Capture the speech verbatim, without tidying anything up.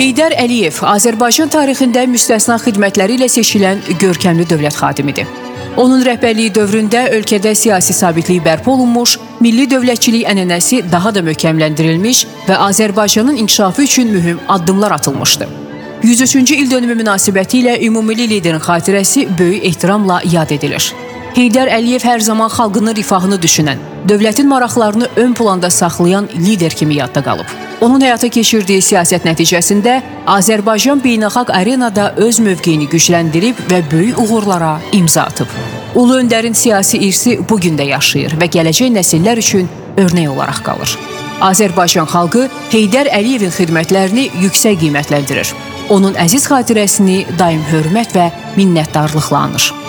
Heydər Əliyev Azərbaycan tarixində müstəsna xidmətləri ilə seçilən görkəmli dövlət xadimidir. Onun rəhbərliyi dövründə ölkədə siyasi sabitlik bərpa olunmuş, milli dövlətçilik ənənəsi daha da möhkəmləndirilmiş və Azərbaycanın inkişafı üçün mühüm addımlar atılmışdı. yüz üçüncü ildönümü münasibəti ilə ümummilli liderin xatirəsi böyük ehtiramla yad edilir. Heydər Əliyev hər zaman xalqının rifahını düşünən, dövlətin maraqlarını ön planda saxlayan lider kimi yadda qalıb. Onun həyata keçirdiyi siyasət nəticəsində Azərbaycan beynəlxalq arenada öz mövqeyini gücləndirib və böyük uğurlara imza atıb. Ulu öndərin siyasi irsi bugün də yaşayır və gələcək nəsillər üçün örnək olaraq qalır. Azərbaycan xalqı Heydər Əliyevin xidmətlərini yüksək qiymətləndirir. Onun əziz xatirəsini daim hörmət və minnətdarlıqla anır.